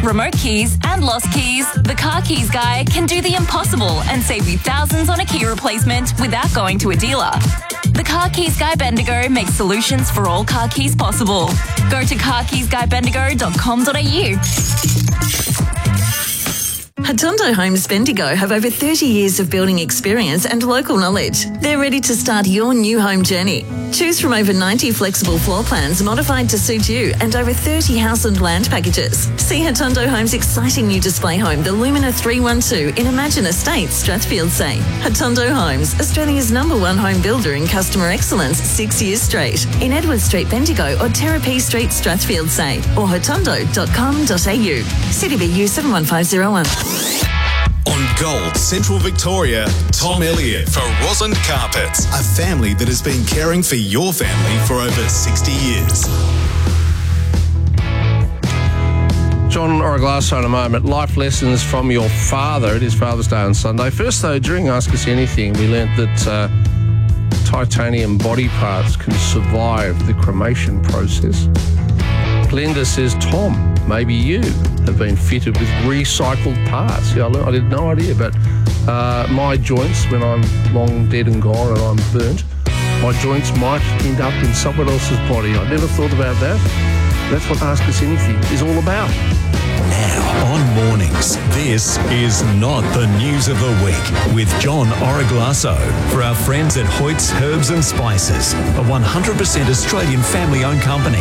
remote keys, and lost keys, the Car Keys Guy can do the impossible and save you thousands on a key replacement without going to a dealer. The Car Keys Guy Bendigo makes solutions for all car keys possible. Go to carkeysguybendigo.com.au. Hatondo Homes Bendigo have over 30 years of building experience and local knowledge. They're ready to start your new home journey. Choose from over 90 flexible floor plans modified to suit you and over 30 house and land packages. See Hatondo Homes' exciting new display home, the Lumina 312 in Imagine Estates, Strathfield Say. Hatondo Homes, Australia's #1 home builder in customer excellence 6 years straight. In Edward Street, Bendigo or Terrapee Street, Strathfield Say or hatondo.com.au. City BU 71501. On Gold Central Victoria, Tom Elliott for Rosin Carpets, a family that has been caring for your family for over 60 years. John Oraglasso in a moment. Life lessons from your father. It is Father's Day on Sunday. First, though, during Ask Us Anything, we learnt that titanium body parts can survive the cremation process. Glenda says, Tom, maybe you have been fitted with recycled parts. Yeah, I had no idea, but my joints, when I'm long dead and gone and I'm burnt, my joints might end up in someone else's body. I never thought about that. That's what Ask Us Anything is all about. Now on mornings, this is not the news of the week with John Oraglasso for our friends at Hoyt's Herbs and Spices, a 100% Australian family-owned company.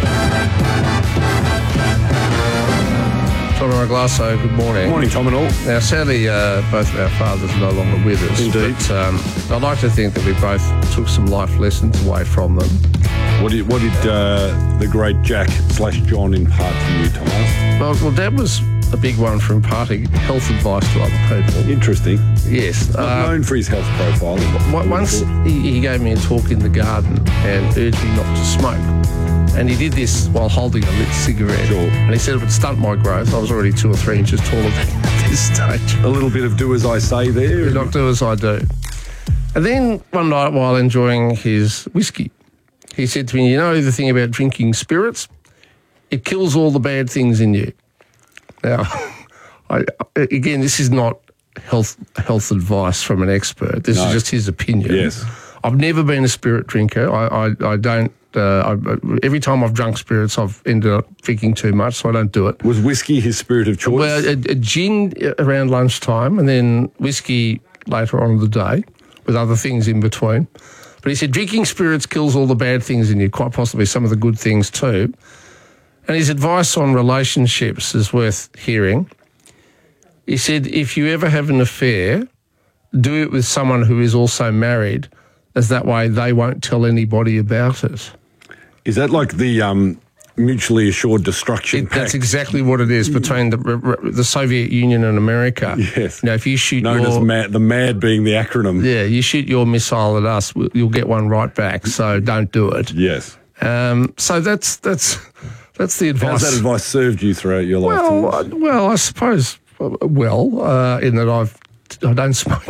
John Oraglasso, good morning. Good morning, Tom and all. Now, sadly, both of our fathers are no longer with us. Indeed. But I'd like to think that we both took some life lessons away from them. What did the great Jack/John impart to you, Thomas? Well, Dad was a big one for imparting health advice to other people. Interesting. Yes. Not known for his health profile. Once he gave me a talk in the garden and urged me not to smoke. And he did this while holding a lit cigarette. Sure. And he said it would stunt my growth. I was already 2 or 3 inches taller than at this stage. A little bit of do as I say there. Not do as I do. And then one night while enjoying his whiskey, he said to me, you know the thing about drinking spirits? It kills all the bad things in you. Now, again, this is not health advice from an expert. This is just his opinion. Yes. I've never been a spirit drinker. I don't. Every time I've drunk spirits, I've ended up drinking too much, so I don't do it. Was whiskey his spirit of choice? Well, a gin around lunchtime and then whiskey later on in the day with other things in between. But he said drinking spirits kills all the bad things in you, quite possibly some of the good things too. And his advice on relationships is worth hearing. He said, if you ever have an affair, do it with someone who is also married, as that way they won't tell anybody about it. Is that like the mutually assured destruction pact? That's exactly what it is between the Soviet Union and America. Yes. Now, if you shoot known as MAD, the MAD being the acronym. Yeah, you shoot your missile at us, you'll get one right back, so don't do it. Yes. So that's the advice. How's that advice served you throughout your life? Well, I suppose, in that I don't smoke.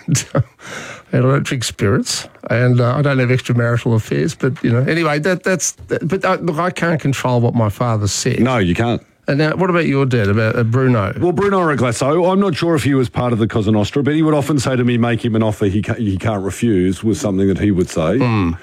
And I don't drink spirits, and I don't have extramarital affairs. But anyway, look, I can't control what my father said. No, you can't. And now, what about your dad, about Bruno? Well, Bruno Oraglasso, I'm not sure if he was part of the Cosa Nostra, but he would often say to me, make him an offer he can't refuse, was something that he would say.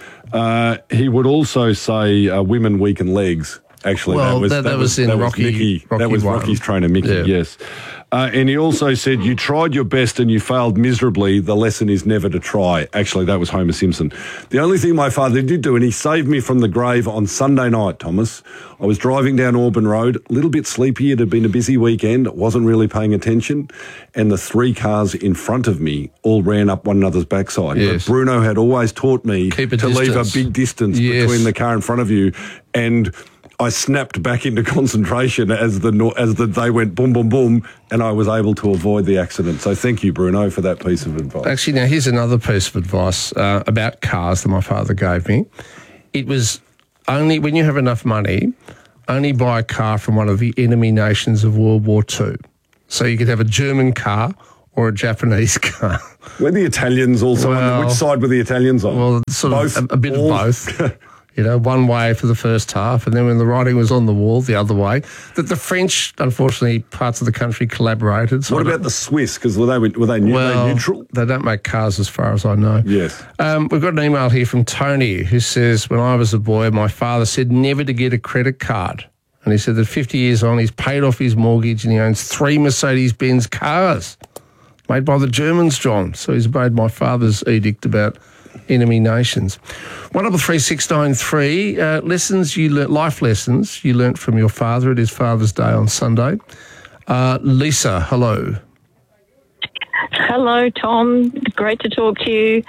He would also say, women weaken legs. Actually, that was Rocky. That was Rocky's trainer, Mickey, yes. And he also said, you tried your best and you failed miserably. The lesson is never to try. Actually, that was Homer Simpson. The only thing my father did do, and he saved me from the grave on Sunday night, Thomas, I was driving down Auburn Road, a little bit sleepy. It had been a busy weekend. Wasn't really paying attention. And the 3 cars in front of me all ran up one another's backside. Yes. But Bruno had always taught me to leave a big distance between the car in front of you. And I snapped back into concentration as they went boom, boom, boom, and I was able to avoid the accident. So thank you, Bruno, for that piece of advice. Actually, now here's another piece of advice about cars that my father gave me. It was only when you have enough money, only buy a car from one of the enemy nations of World War II. So you could have a German car or a Japanese car. Were the Italians also on? Which side were the Italians on? Well, sort of a bit of both. one way for the first half, and then when the writing was on the wall, the other way. That the French, unfortunately, parts of the country collaborated. So what about the Swiss? Because were they neutral? They don't make cars as far as I know. Yes. We've got an email here from Tony who says, when I was a boy, my father said never to get a credit card. And he said that 50 years on, he's paid off his mortgage and he owns 3 Mercedes-Benz cars made by the Germans, John. So he's obeyed my father's edict about enemy nations. 133693, life lessons you learnt from your father. It is Father's Day on Sunday. Lisa, hello. Hello, Tom. Great to talk to you.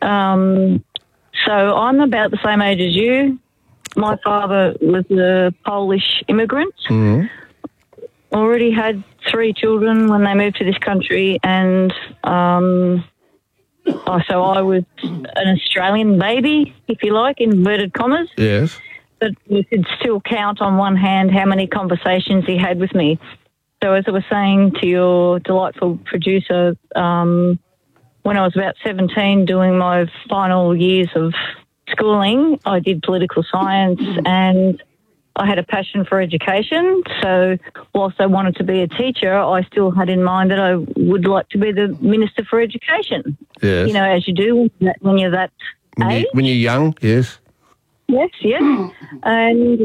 So I'm about the same age as you. My father was a Polish immigrant. Mm-hmm. Already had 3 children when they moved to this country, and so I was an Australian baby, if you like, inverted commas. Yes. But you could still count on one hand how many conversations he had with me. So as I was saying to your delightful producer, when I was about 17 doing my final years of schooling, I did political science and I had a passion for education. So whilst I wanted to be a teacher, I still had in mind that I would like to be the Minister for Education. Yes. As you do when you're that age. When you're young, yes. Yes. And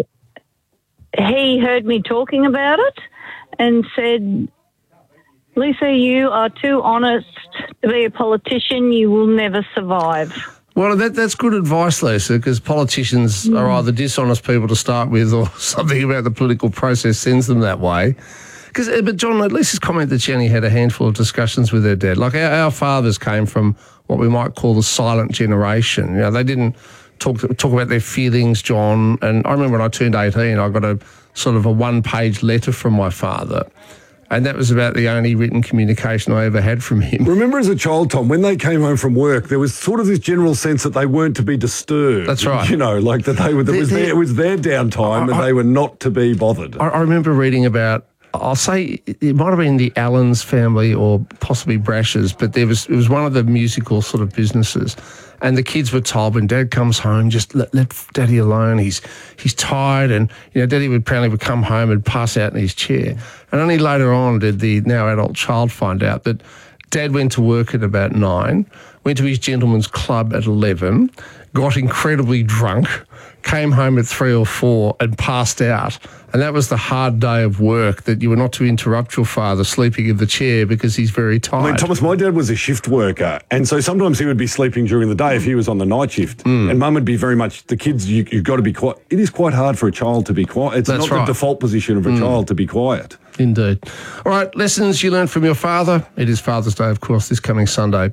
he heard me talking about it and said, Lisa, you are too honest to be a politician. You will never survive. Well, that's good advice, Lisa, because politicians are either dishonest people to start with or something about the political process sends them that way. But John, at least his comment that she only had a handful of discussions with her dad. Like our fathers came from what we might call the silent generation. They didn't talk about their feelings, John. And I remember when I turned 18, I got a sort of a 1-page letter from my father. And that was about the only written communication I ever had from him. Remember as a child, Tom, when they came home from work, there was sort of this general sense that they weren't to be disturbed. That's right. Like that it was their downtime and they were not to be bothered. I remember reading about, I'll say it might have been the Allens family or possibly Brash's, but it was one of the musical sort of businesses. And the kids were told when Dad comes home, just let Daddy alone. He's tired, and Daddy would come home and pass out in his chair. And only later on did the now adult child find out that Dad went to work at about 9, went to his gentleman's club at 11, got incredibly drunk, came home at 3 or 4 and passed out. And that was the hard day of work, that you were not to interrupt your father sleeping in the chair because he's very tired. I mean, Thomas, my dad was a shift worker, and so sometimes he would be sleeping during the day if he was on the night shift. And Mum would be very much, the kids, you've got to be quiet. It is quite hard for a child to be quiet. It's not the default position of a child to be quiet. Indeed. All right, lessons you learned from your father. It is Father's Day, of course, this coming Sunday.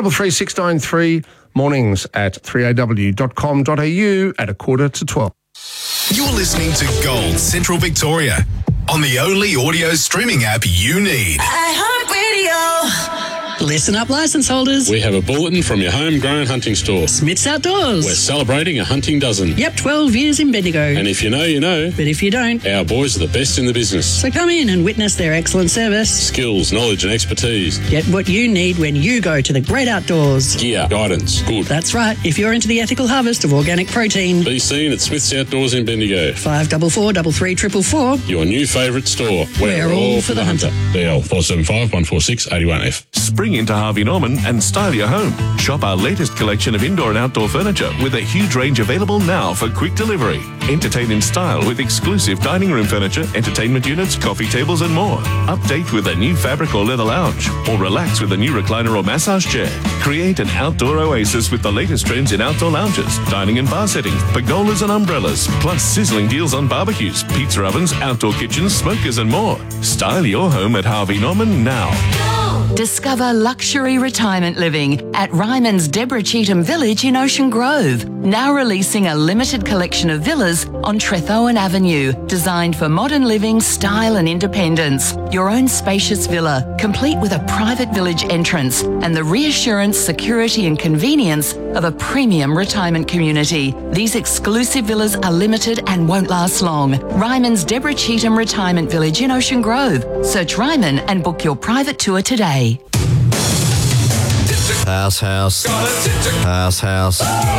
133693, mornings at 3aw.com.au at 11:45. You're listening to Gold Central Victoria on the only audio streaming app you need. iHeartRadio. Listen up, licence holders. We have a bulletin from your homegrown hunting store. Smith's Outdoors. We're celebrating a hunting dozen. Yep, 12 years in Bendigo. And if you know, you know. But if you don't, our boys are the best in the business. So come in and witness their excellent service. Skills, knowledge and expertise. Get what you need when you go to the great outdoors. Gear, guidance, good. That's right. If you're into the ethical harvest of organic protein. Be seen at Smith's Outdoors in Bendigo. 544 33444. Your new favourite store. We're all for the hunter. DL 475 146 81F. Spring into Harvey Norman and style your home. Shop our latest collection of indoor and outdoor furniture with a huge range available now for quick delivery. Entertain in style with exclusive dining room furniture, entertainment units, coffee tables and more. Update with a new fabric or leather lounge, or relax with a new recliner or massage chair. Create an outdoor oasis with the latest trends in outdoor lounges, dining and bar settings, pergolas and umbrellas, plus sizzling deals on barbecues, pizza ovens, outdoor kitchens, smokers and more. Style your home at Harvey Norman now. Discover luxury retirement living at Ryman's Deborah Cheetham Village in Ocean Grove. Now releasing a limited collection of villas on Trethowan Avenue, designed for modern living, style and independence. Your own spacious villa, complete with a private village entrance and the reassurance, security and convenience of a premium retirement community. These exclusive villas are limited and won't last long. Ryman's Deborah Cheetham Retirement Village in Ocean Grove. Search Ryman and book your private tour today. House.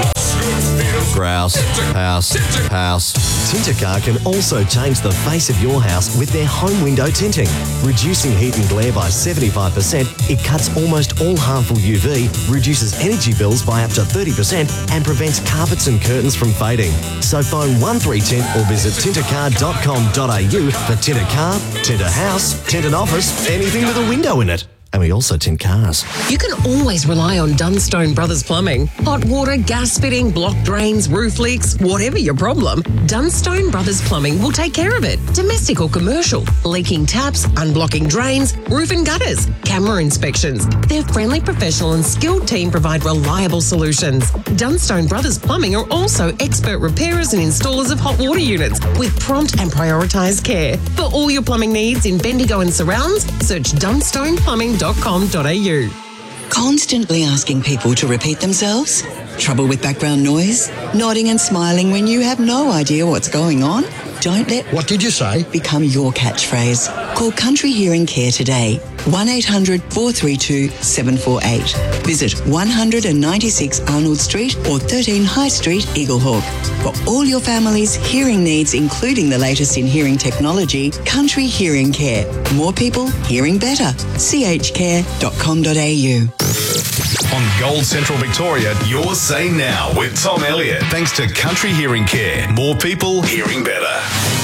Grouse, house. Tintercar can also change the face of your house with their home window tinting. Reducing heat and glare by 75%, it cuts almost all harmful UV, reduces energy bills by up to 30% and prevents carpets and curtains from fading. So phone 1310 or visit tintercar.com.au for tinted car, tinted house, tinted office, anything with a window in it. And we also tint cars. You can always rely on Dunstone Brothers Plumbing. Hot water, gas fitting, blocked drains, roof leaks, whatever your problem, Dunstone Brothers Plumbing will take care of it. Domestic or commercial, leaking taps, unblocking drains, roof and gutters, camera inspections. Their friendly, professional and skilled team provide reliable solutions. Dunstone Brothers Plumbing are also expert repairers and installers of hot water units with prompt and prioritised care. For all your plumbing needs in Bendigo and surrounds, search dunstoneplumbing.com.au. Constantly asking people to repeat themselves? Trouble with background noise? Nodding and smiling when you have no idea what's going on? Don't let "What did you say?" become your catchphrase. Call Country Hearing Care today. 1-800-432-748. Visit 196 Arnold Street or 13 High Street, Eaglehawk. For all your family's hearing needs, including the latest in hearing technology, Country Hearing Care. More people hearing better. chcare.com.au. On Gold Central Victoria, your say now with Tom Elliott. Thanks to Country Hearing Care. More people hearing better.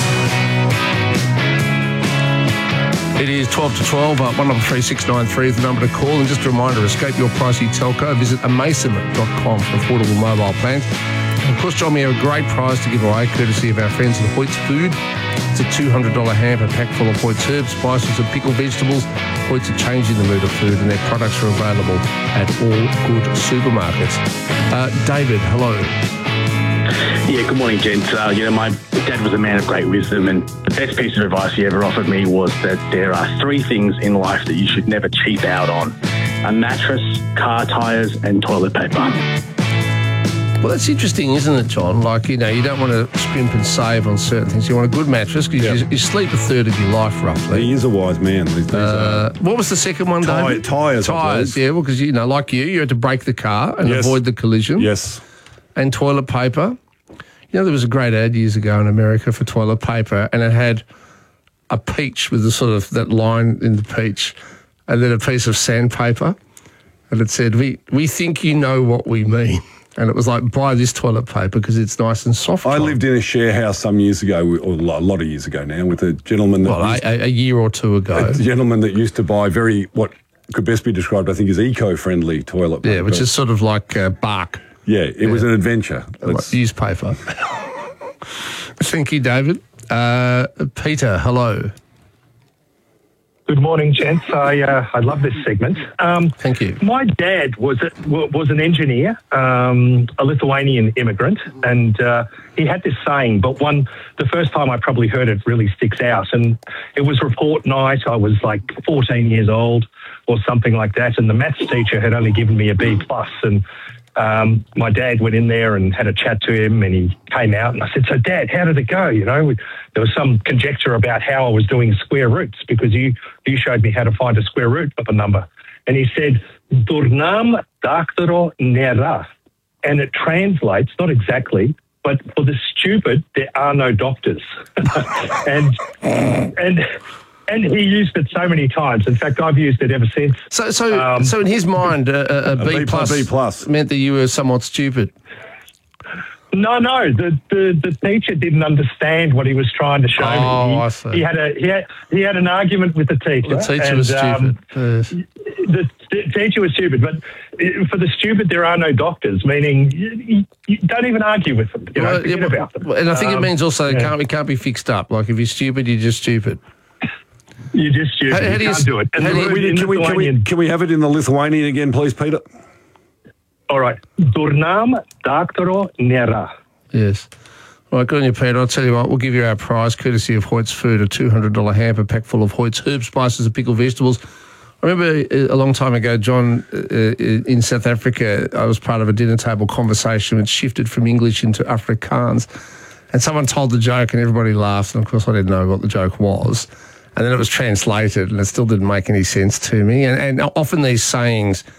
It is 12 to 12, 13693 is the number to call. And just a reminder, escape your pricey telco. Visit amason.com for affordable mobile plans. And of course, John, we have a great prize to give away, courtesy of our friends at Hoyt's Food. It's a $200 hamper packed full of Hoyt's herbs, spices and pickled vegetables. Hoyt's are changing the mood of food and their products are available at all good supermarkets. David, hello. Yeah, good morning, gents. My dad was a man of great wisdom, and the best piece of advice he ever offered me was that there are three things in life that you should never cheap out on: a mattress, car tyres, and toilet paper. Well, that's interesting, isn't it, John? Like, you don't want to scrimp and save on certain things. You want a good mattress because you sleep a third of your life, roughly. He is a wise man. What was the second one, David? Tyres. Tyres, yeah. Well, because, like you had to brake the car and avoid the collision. Yes. And toilet paper. There was a great ad years ago in America for toilet paper, and it had a peach with the sort of that line in the peach, and then a piece of sandpaper, and it said, "We think you know what we mean." And it was like, buy this toilet paper because it's nice and soft. I lived in a share house some years ago, or a lot of years ago now, with a gentleman that a year or two ago. A gentleman that used to buy what could best be described, I think, as eco-friendly toilet paper. Yeah, which is sort of like bark. Yeah, it was an adventure. Newspaper. Thank you, David. Peter, hello. Good morning, gents. I love this segment. Thank you. My dad was an engineer, a Lithuanian immigrant, and he had this saying, but the first time I probably heard it really sticks out, and it was report night. I was like 14 years old or something like that, and the maths teacher had only given me a B+, and my dad went in there and had a chat to him, and he came out, and I said, "So, Dad, how did it go?" There was some conjecture about how I was doing square roots because you showed me how to find a square root of a number. And he said, "Durnam daktaro nera," and it translates, not exactly, but for the stupid, there are no doctors. And he used it so many times. In fact, I've used it ever since. So in his mind, a B plus meant that you were somewhat stupid. No. The teacher didn't understand what he was trying to show me. I see. He had an argument with the teacher. The teacher was stupid. The teacher was stupid, but for the stupid, there are no doctors. Meaning, you don't even argue with them. Forget about them. And I think it means also it can't be fixed up. Like if you're stupid, you're just stupid. You're just stupid. You can't do it. Can we have it in the Lithuanian again, please, Peter? All right. Durnam daktaro nera. Yes. All right, good on you, Peter. I'll tell you what, we'll give you our prize, courtesy of Hoyt's Food, a $200 hamper pack full of Hoyt's herbs, spices and pickled vegetables. I remember a long time ago, John, in South Africa, I was part of a dinner table conversation which shifted from English into Afrikaans. And someone told the joke and everybody laughed. And, of course, I didn't know what the joke was. And then it was translated and it still didn't make any sense to me. And often these sayings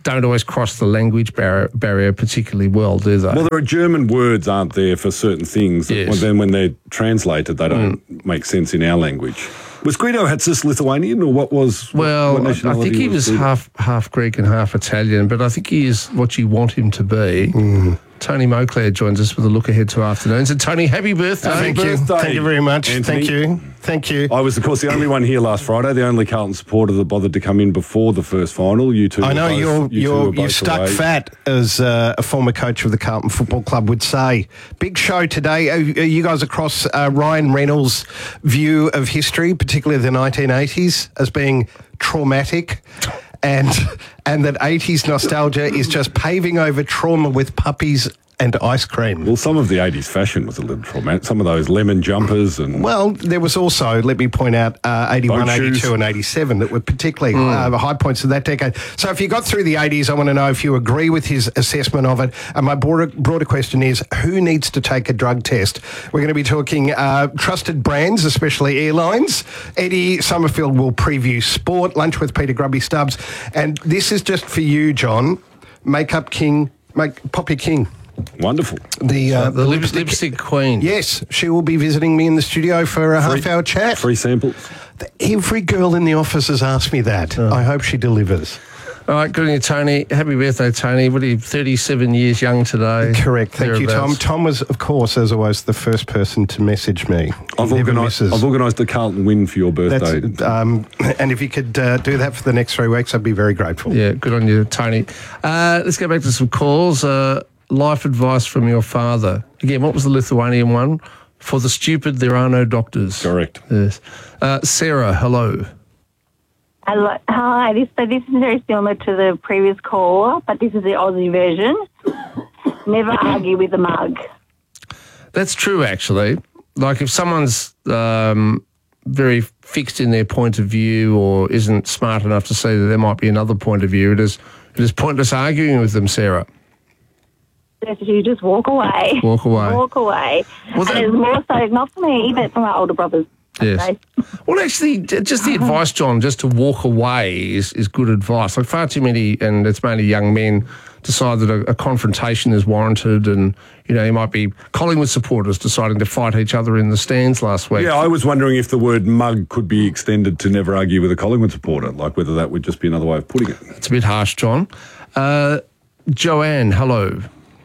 don't always cross the language barrier particularly well, do they? Well, there are German words, aren't there, for certain things. Yes. Well, then when they're translated, they don't make sense in our language. Was Guido Hatzis Lithuanian, or what was? Well, what I nationality think he was Guido? half Greek and half Italian, but I think he is what you want him to be. Tony Moclair joins us with a look ahead to afternoons. And Tony, happy birthday! Happy birthday. Thank you very much. Anthony. Thank you. I was, of course, the only one here last Friday, the only Carlton supporter that bothered to come in before the first final. You two. I know were you're both stuck away. fat, as a former coach of the Carlton Football Club would say. Big show today. Are you guys across Ryan Reynolds' view of history, particularly the 1980s, as being traumatic? And that 80s nostalgia is just paving over trauma with puppies and ice cream. Well, some of the 80s fashion was a little traumatic. Some of those lemon jumpers and... Well, there was also, let me point out, 81, Boat shoes. 82 and 87 that were particularly high points of that decade. So if you got through the 80s, I want to know if you agree with his assessment of it. And my broader question is, who needs to take a drug test? We're going to be talking trusted brands, especially airlines. Eddie Summerfield will preview sport, lunch with Peter Grubby Stubbs. And this is just for you, John. Poppy King. Wonderful. The lipstick queen. Yes, she will be visiting me in the studio for a half-hour chat. Free samples. Every girl in the office has asked me that. I hope she delivers. All right, good on you, Tony. Happy birthday, Tony. What are you, 37 years young today? Correct. Thank you, Tom. Tom was, of course, as always, the first person to message me. I've organised a Carlton win for your birthday. And if you could do that for the next 3 weeks, I'd be very grateful. Yeah, good on you, Tony. Let's go back to some calls. Life advice from your father. Again, what was the Lithuanian one? For the stupid, there are no doctors. Correct. Yes. Sarah, hello. Hello. Hi, this is very similar to the previous caller, but this is the Aussie version. Never argue with a mug. That's true, actually. Like if someone's very fixed in their point of view or isn't smart enough to see that there might be another point of view, it is pointless arguing with them, Sarah. You just walk away. Walk away. Walk away. Well, and it's more so, not for me, but for my older brothers. Yes. Well, actually, just the advice, John, just to walk away is good advice. Like far too many, and it's mainly young men, decide that a confrontation is warranted, and you might be Collingwood supporters deciding to fight each other in the stands last week. Yeah, I was wondering if the word mug could be extended to never argue with a Collingwood supporter, like whether that would just be another way of putting it. It's a bit harsh, John. Joanne, hello.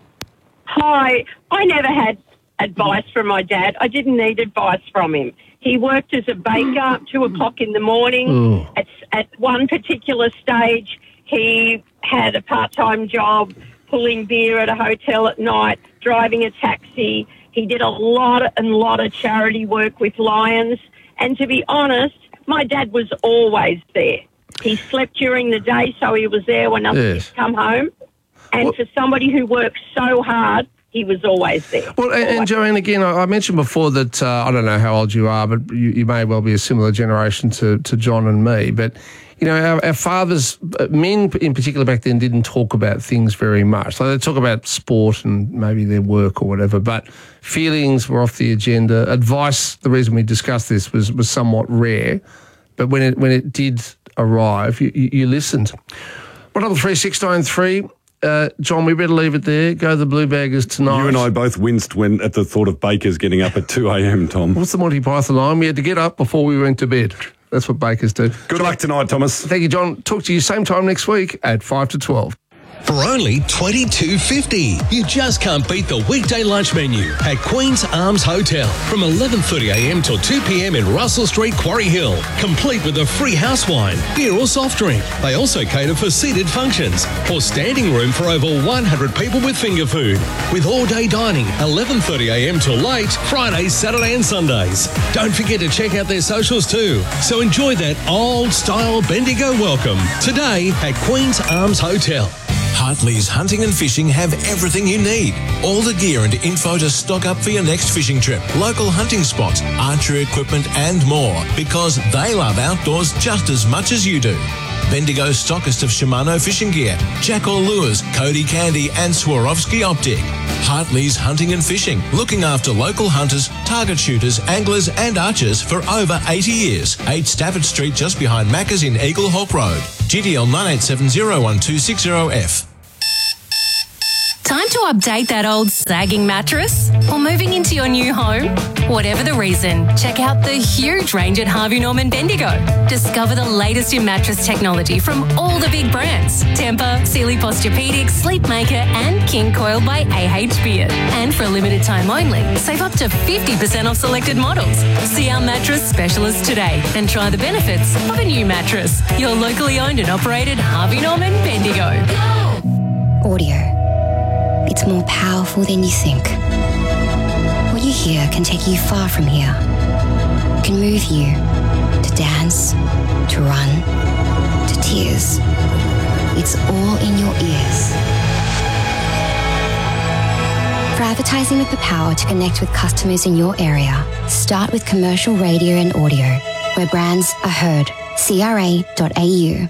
Hi. I never had advice from my dad. I didn't need advice from him. He worked as a baker 2 o'clock in the morning. At one particular stage, he had a part-time job pulling beer at a hotel at night, driving a taxi. He did a lot of charity work with Lions. And to be honest, my dad was always there. He slept during the day, so he was there when others would come home. And for somebody who works so hard, he was always there. Well, and Joanne, again, I mentioned before that I don't know how old you are, but you may well be a similar generation to John and me. But, our fathers, men in particular back then, didn't talk about things very much. So they talk about sport and maybe their work or whatever, but feelings were off the agenda. Advice, the reason we discussed this, was somewhat rare. But when it did arrive, you listened. 133 John, we better leave it there. Go the Blue Baggers tonight. You and I both winced at the thought of bakers getting up at 2 a.m, Tom. What's the Monty Python line? We had to get up before we went to bed. That's what bakers do. Good luck tonight, Thomas. Thank you, John. Talk to you same time next week at 5 to 12. For only $22.50. You just can't beat the weekday lunch menu at Queen's Arms Hotel from 11:30am till 2pm in Russell Street, Quarry Hill. Complete with a free house wine, beer or soft drink. They also cater for seated functions or standing room for over 100 people with finger food. With all-day dining, 11:30am till late, Fridays, Saturday and Sundays. Don't forget to check out their socials too. So enjoy that old-style Bendigo welcome today at Queen's Arms Hotel. Hartley's Hunting and Fishing have everything you need. All the gear and info to stock up for your next fishing trip. Local hunting spots, archery equipment and more. Because they love outdoors just as much as you do. Bendigo stockist of Shimano fishing gear, Jackal Lures, Cody Candy and Swarovski Optic. Hartley's Hunting and Fishing, looking after local hunters, target shooters, anglers and archers for over 80 years. 8 Stafford Street just behind Macca's in Eagle Hawk Road. GDL 98701260F. Time to update that old sagging mattress? Or moving into your new home? Whatever the reason, check out the huge range at Harvey Norman Bendigo. Discover the latest in mattress technology from all the big brands. Tempur, Sealy Posturepedic, Sleepmaker and King Coil by AH Beard. And for a limited time only, save up to 50% off selected models. See our mattress specialist today and try the benefits of a new mattress. Your locally owned and operated Harvey Norman Bendigo. Audio. It's more powerful than you think. What you hear can take you far from here. It can move you to dance, to run, to tears. It's all in your ears. For advertising with the power to connect with customers in your area, start with commercial radio and audio, where brands are heard. CRA.au.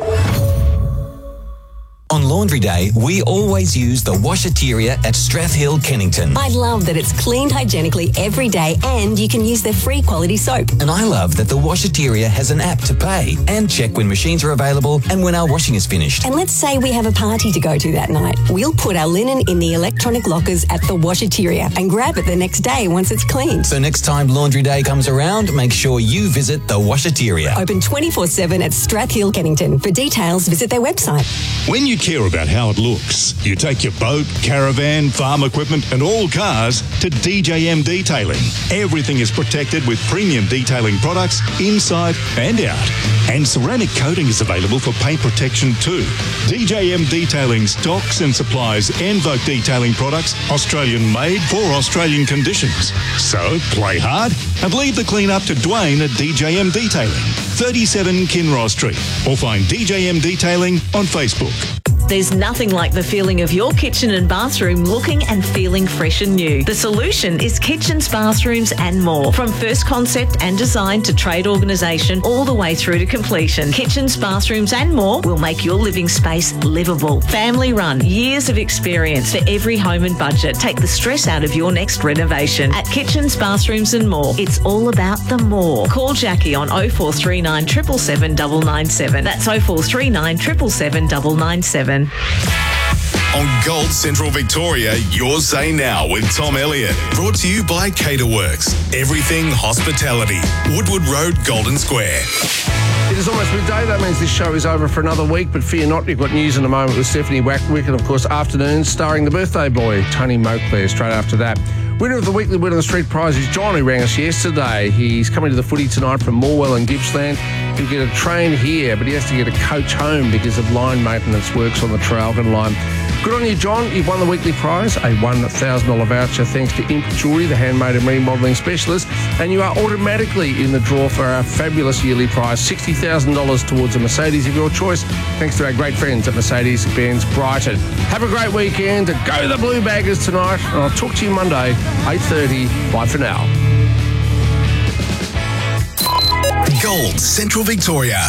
On Laundry Day, we always use the Washateria at Strathhill, Kennington. I love that it's cleaned hygienically every day and you can use their free quality soap. And I love that the Washateria has an app to pay and check when machines are available and when our washing is finished. And let's say we have a party to go to that night. We'll put our linen in the electronic lockers at the Washateria and grab it the next day once it's cleaned. So next time Laundry Day comes around, make sure you visit the Washateria. Open 24/7 at Strathhill, Kennington. For details, visit their website. When you care about how it looks, you take your boat, caravan, farm equipment and all cars to DJM Detailing. Everything is protected with premium detailing products inside and out. And ceramic coating is available for paint protection too. DJM Detailing stocks and supplies Envoke detailing products, Australian made for Australian conditions. So play hard and leave the clean up to Dwayne at DJM Detailing, 37 Kinross Street, or find DJM Detailing on Facebook. There's nothing like the feeling of your kitchen and bathroom looking and feeling fresh and new. The solution is Kitchens, Bathrooms and More. From first concept and design to trade organisation all the way through to completion. Kitchens, Bathrooms and More will make your living space livable. Family run, years of experience for every home and budget. Take the stress out of your next renovation. At Kitchens, Bathrooms and More, it's all about the more. Call Jackie on 0439 777 997. That's 0439 777 997. On Gold Central Victoria, your Say Now with Tom Elliott. Brought to you by Caterworks. Everything hospitality. Woodward Road, Golden Square. It is almost midday. That means this show is over for another week, but fear not, you've got news in a moment with Stephanie Wackwick and, of course, afternoons starring the birthday boy, Tony Moclair, straight after that. Winner of the weekly Win on the Street prize is John, who rang us yesterday. He's coming to the footy tonight from Morwell and Gippsland. He'll get a train here, but he has to get a coach home because of line maintenance works on the Traralgon line. Good on you, John. You've won the weekly prize, a $1,000 voucher thanks to Imp Jewellery, the handmade and remodelling specialist, and you are automatically in the draw for our fabulous yearly prize, $60,000 towards a Mercedes of your choice, thanks to our great friends at Mercedes-Benz Brighton. Have a great weekend. Go the Blue Baggers tonight, and I'll talk to you Monday, 8:30. Bye for now. Gold Central Victoria.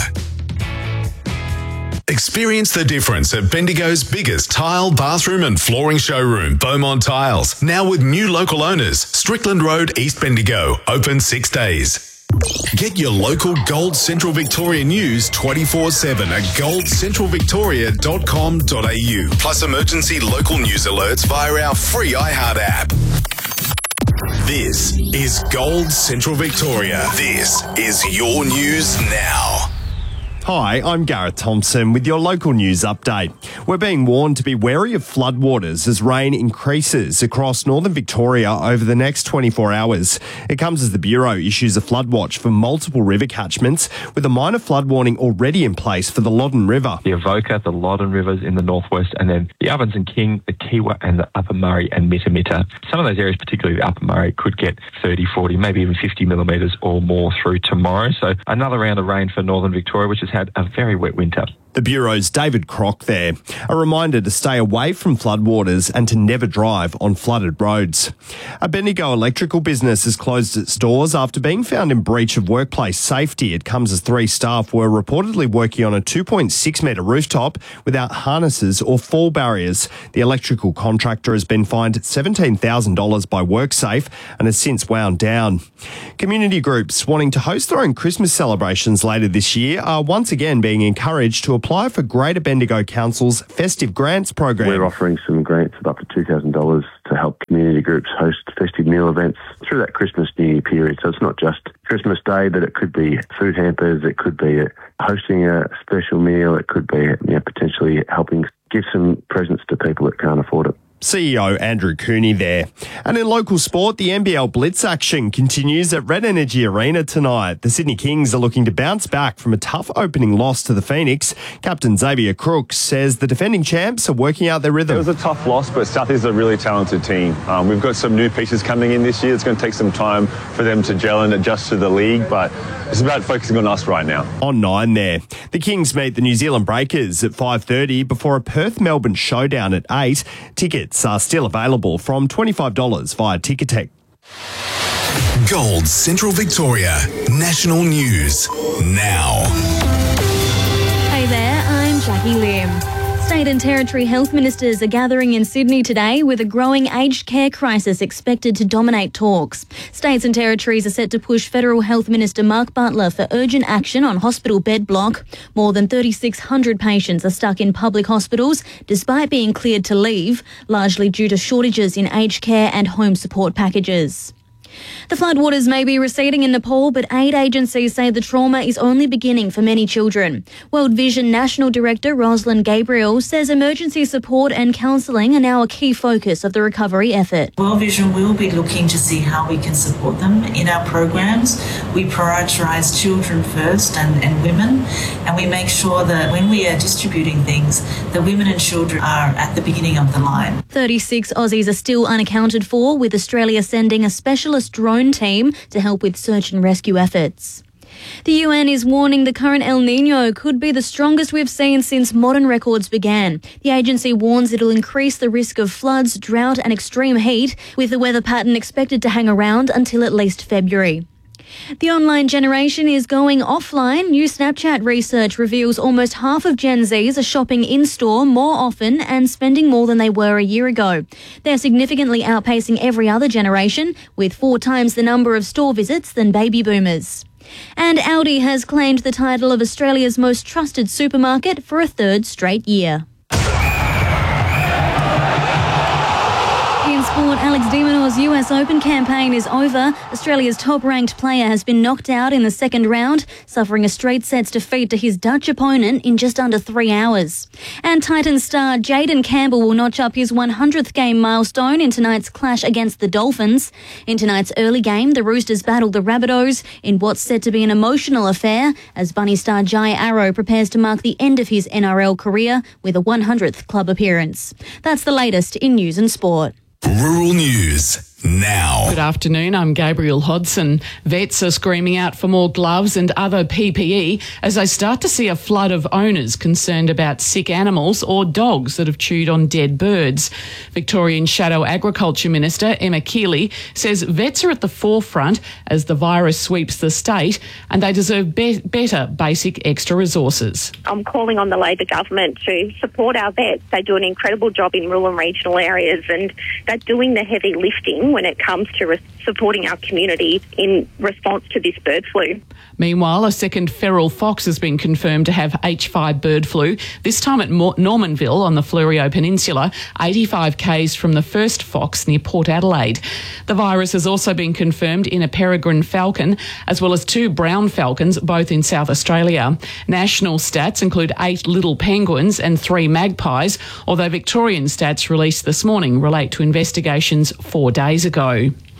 Experience the difference at Bendigo's biggest tile, bathroom and flooring showroom, Beaumont Tiles. Now with new local owners, Strickland Road, East Bendigo, open 6 days. Get your local Gold Central Victoria news 24/7 at goldcentralvictoria.com.au. Plus emergency local news alerts via our free iHeart app. This is Gold Central Victoria. This is your news now. Hi, I'm Gareth Thompson with your local news update. We're being warned to be wary of floodwaters as rain increases across northern Victoria over the next 24 hours. It comes as the Bureau issues a flood watch for multiple river catchments, with a minor flood warning already in place for the Loddon River. The Avoca, the Loddon Rivers in the northwest, and then the Ovens and King, the Kiwa and the Upper Murray and Mittamitta. Some of those areas, particularly the Upper Murray, could get 30, 40, maybe even 50 millimetres or more through tomorrow. So another round of rain for northern Victoria, which has had a very wet winter. The Bureau's David Crock there. A reminder to stay away from floodwaters and to never drive on flooded roads. A Bendigo electrical business has closed its doors after being found in breach of workplace safety. It comes as 3 staff were reportedly working on a 2.6 metre rooftop without harnesses or fall barriers. The electrical contractor has been fined $17,000 by WorkSafe and has since wound down. Community groups wanting to host their own Christmas celebrations later this year are once again being encouraged to apply for Greater Bendigo Council's Festive Grants program. We're offering some grants of up to $2,000 to help community groups host festive meal events through that Christmas New Year period. So it's not just Christmas Day, but it could be food hampers, it could be hosting a special meal, it could be potentially helping give some presents to people that can't afford it. CEO Andrew Cooney there. And in local sport, the NBL Blitz action continues at Red Energy Arena tonight. The Sydney Kings are looking to bounce back from a tough opening loss to the Phoenix. Captain Xavier Crooks says the defending champs are working out their rhythm. It was a tough loss, but South is a really talented team. We've got some new pieces coming in this year. It's going to take some time for them to gel and adjust to the league, but it's about focusing on us right now. On 9 there. The Kings meet the New Zealand Breakers at 5:30 before a Perth-Melbourne showdown at 8. Tickets are still available from $25 via Ticketek. Gold Central Victoria National News now. Hey there, I'm Jackie Lim. State and Territory health ministers are gathering in Sydney today with a growing aged care crisis expected to dominate talks. States and Territories are set to push Federal Health Minister Mark Butler for urgent action on hospital bed block. More than 3,600 patients are stuck in public hospitals despite being cleared to leave, largely due to shortages in aged care and home support packages. The floodwaters may be receding in Nepal, but aid agencies say the trauma is only beginning for many children. World Vision National Director Rosalind Gabriel says emergency support and counselling are now a key focus of the recovery effort. World Vision will be looking to see how we can support them in our programs. We prioritise children first and women, and we make sure that when we are distributing things, the women and children are at the beginning of the line. 36 Aussies are still unaccounted for, with Australia sending a specialist drone team to help with search and rescue efforts. The UN is warning the current El Niño could be the strongest we've seen since modern records began. The agency warns it'll increase the risk of floods, drought and extreme heat, with the weather pattern expected to hang around until at least February. The online generation is going offline. New Snapchat research reveals almost half of Gen Zs are shopping in-store more often and spending more than they were a year ago. They're significantly outpacing every other generation, with 4 times the number of store visits than baby boomers. And Aldi has claimed the title of Australia's most trusted supermarket for a 3rd straight year. In sport, Alex de Minaur's US Open campaign is over. Australia's top-ranked player has been knocked out in the second round, suffering a straight sets defeat to his Dutch opponent in just under 3 hours. And Titans star Jaden Campbell will notch up his 100th game milestone in tonight's clash against the Dolphins. In tonight's early game, the Roosters battle the Rabbitohs in what's set to be an emotional affair as Bunny star Jai Arrow prepares to mark the end of his NRL career with a 100th club appearance. That's the latest in news and sport. Rural News now. Good afternoon, I'm Gabriel Hodson. Vets are screaming out for more gloves and other PPE as they start to see a flood of owners concerned about sick animals or dogs that have chewed on dead birds. Victorian Shadow Agriculture Minister Emma Keeley says vets are at the forefront as the virus sweeps the state and they deserve better basic extra resources. I'm calling on the Labor government to support our vets. They do an incredible job in rural and regional areas and they're doing the heavy lifting when it comes to supporting our community in response to this bird flu. Meanwhile, a second feral fox has been confirmed to have H5 bird flu, this time at Normanville on the Fleurieu Peninsula, 85 k's from the first fox near Port Adelaide. The virus has also been confirmed in a peregrine falcon, as well as 2 brown falcons, both in South Australia. National stats include 8 little penguins and 3 magpies, although Victorian stats released this morning relate to investigations 4 days ago.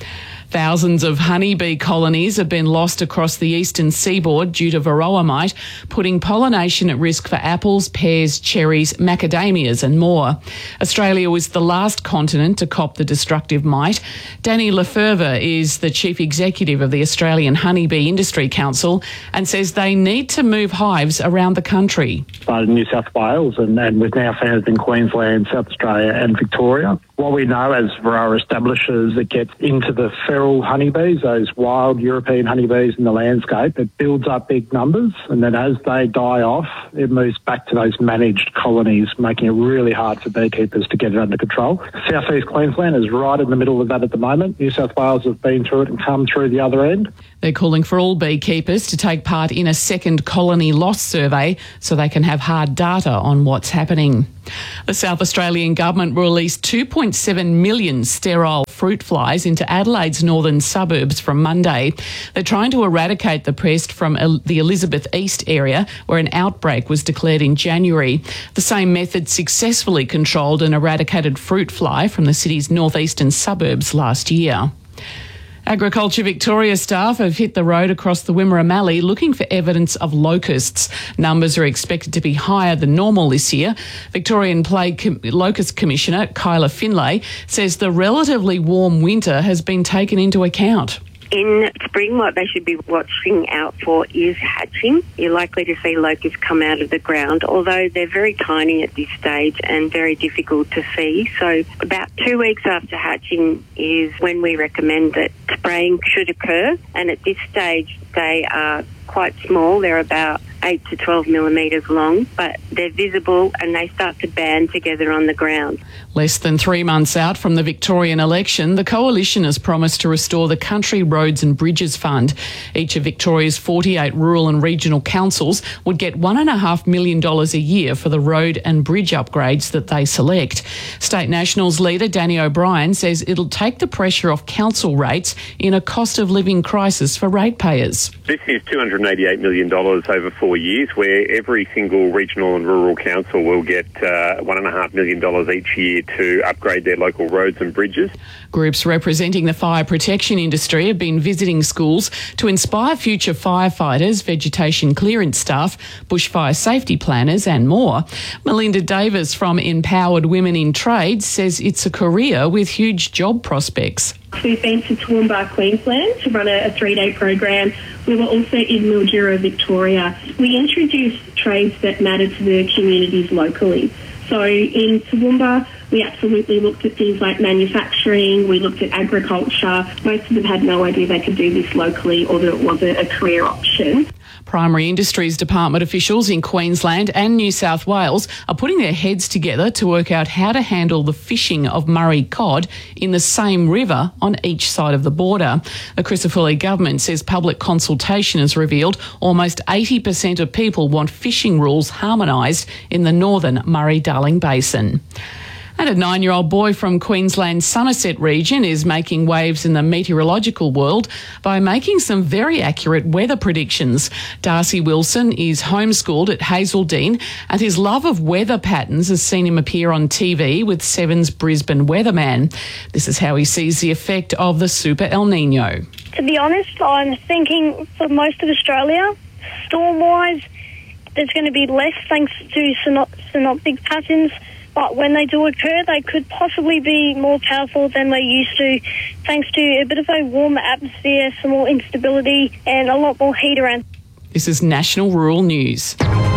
Thousands of honeybee colonies have been lost across the eastern seaboard due to varroa mite, putting pollination at risk for apples, pears, cherries, macadamias and more. Australia was the last continent to cop the destructive mite. Danny Lefevre is the Chief Executive of the Australian Honeybee Industry Council and says they need to move hives around the country. Started in New South Wales and we've now found it in Queensland, South Australia and Victoria. What we know as varroa establishes, it gets into the feral honeybees, those wild European honeybees in the landscape. It builds up big numbers, and then as they die off, it moves back to those managed colonies, making it really hard for beekeepers to get it under control. South East Queensland is right in the middle of that at the moment. New South Wales have been through it and come through the other end. They're calling for all beekeepers to take part in a second colony loss survey so they can have hard data on what's happening. The South Australian government released 2.7 million sterile fruit flies into Adelaide's northern suburbs from Monday. They're trying to eradicate the pest from the Elizabeth East area, where an outbreak was declared in January. The same method successfully controlled and eradicated fruit fly from the city's northeastern suburbs last year. Agriculture Victoria staff have hit the road across the Wimmera Mallee looking for evidence of locusts. Numbers are expected to be higher than normal this year. Victorian Plague Locust Commissioner Kyla Finlay says the relatively warm winter has been taken into account. In spring, what they should be watching out for is hatching. You're likely to see locusts come out of the ground, although they're very tiny at this stage and very difficult to see. So about 2 weeks after hatching is when we recommend that spraying should occur. And at this stage, they are quite small. They're about 8 to 12 millimetres long, but they're visible and they start to band together on the ground. Less than 3 months out from the Victorian election, the Coalition has promised to restore the Country Roads and Bridges Fund. Each of Victoria's 48 rural and regional councils would get $1.5 million a year for the road and bridge upgrades that they select. State Nationals leader Danny O'Brien says it'll take the pressure off council rates in a cost of living crisis for ratepayers. This is $288 million over 4 years, where every single regional and rural council will get $1.5 million each year to upgrade their local roads and bridges. Groups representing the fire protection industry have been visiting schools to inspire future firefighters, vegetation clearance staff, bushfire safety planners and more. Melinda Davis from Empowered Women in Trade says it's a career with huge job prospects. We've been to Toowoomba, Queensland to run a 3-day program. We were also in Mildura, Victoria. We introduced trades that matter to the communities locally. So in Toowoomba, we absolutely looked at things like manufacturing, we looked at agriculture. Most of them had no idea they could do this locally or that it was a career option. Primary Industries Department officials in Queensland and New South Wales are putting their heads together to work out how to handle the fishing of Murray cod in the same river on each side of the border. The Crisafulli government says public consultation has revealed almost 80% of people want fishing rules harmonised in the northern Murray-Darling Basin. And a 9-year-old boy from Queensland's Somerset region is making waves in the meteorological world by making some very accurate weather predictions. Darcy Wilson is homeschooled at Hazeldean, and his love of weather patterns has seen him appear on TV with Seven's Brisbane weatherman. This is how he sees the effect of the Super El Nino. To be honest, I'm thinking for most of Australia, storm-wise, there's going to be less thanks to synoptic patterns. But when they do occur, they could possibly be more powerful than they used to, thanks to a bit of a warmer atmosphere, some more instability, and a lot more heat around. This is National Rural News.